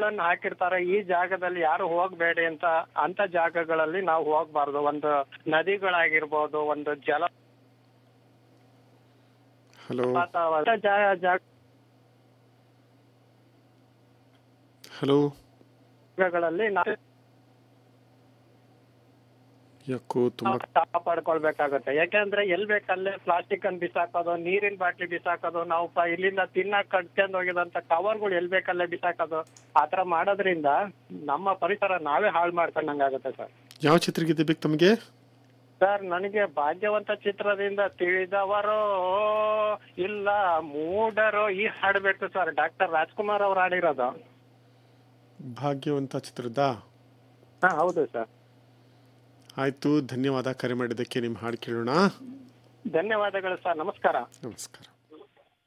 ಬೋರ್ಡ್ಗಳನ್ನ ಹಾಕಿರ್ತಾರೆ, ಈ ಜಾಗದಲ್ಲಿ ಯಾರು ಹೋಗ್ಬೇಡಿ ಅಂತ ಜಾಗಗಳಲ್ಲಿ ನಾವು ಹೋಗ್ಬಾರ್ದು. ಒಂದು ನದಿಗಳಾಗಿರ್ಬೋದು, ಒಂದು ಹಲೋ ಹಲೋ ಜಾಗಗಳಲ್ಲಿ ನಾವು ಯಾಕೋ ತುಂಬ ಕಾಪಾಡ್ಕೊಳ್ಬೇಕಾಗುತ್ತೆ. ಯಾಕೆಂದ್ರೆ ಎಲ್ ಬೇಕಲ್ಲೇ ಪ್ಲಾಸ್ಟಿಕ್ ಅನ್ನು ಬಿಸಾಕೋದು, ನೀರಿನ ಬಾಟ್ಲಿ ಬಿಸಾಕೋದು, ನಾವು ಇಲ್ಲಿಂದ ತಿನ್ನಕ್ ಕಟ್ಕೊಂಡು ಹೋಗಿದಂತ ಕವರ್ಗಳು ಎಲ್ ಬೇಕಲ್ಲೇ ಬಿಸಾಕೋದು, ಆತರ ಮಾಡೋದ್ರಿಂದ ನಮ್ಮ ಪರಿಸರ ನಾವೇ ಹಾಳು ಮಾಡ್ಕೊಂಡಂಗಾಗುತ್ತೆ ಸರ್. ಯಾವ ಚಿತ್ರಗೀತೆ ಬೇಕು ತಮಗೆ? ಸರ್, ನನಗೆ ಭಾಗ್ಯವಂತ ಚಿತ್ರದಿಂದ ತಿಳಿದವರು ಇಲ್ಲ ಮೂಢರು ಈ ಹಾಡ್ಬೇಕು ಸರ್. ಡಾಕ್ಟರ್ ರಾಜ್ಕುಮಾರ್ ಅವ್ರು ಹಾಡಿರೋದು. ಭಾಗ್ಯವಂತ ಚಿತ್ರದ? ಹೌದು ಸರ್. ಆಯ್ತು, ಧನ್ಯವಾದ ಕರೆ ಮಾಡಿದ್ದಕ್ಕೆ. ನಿಮ್ಮ ಹಾಡು ಕೇಳೋಣ. ಧನ್ಯವಾದಗಳು ಸರ್, ನಮಸ್ಕಾರ. ನಮಸ್ಕಾರ.